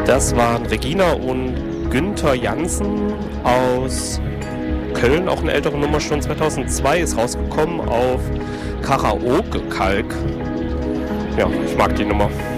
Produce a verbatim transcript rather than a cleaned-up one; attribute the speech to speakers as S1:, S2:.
S1: Das waren Regina und Günther Jansen aus Köln, auch eine ältere Nummer, schon zweitausendzwei, ist rausgekommen auf Karaoke Kalk. Ja, ich mag die Nummer.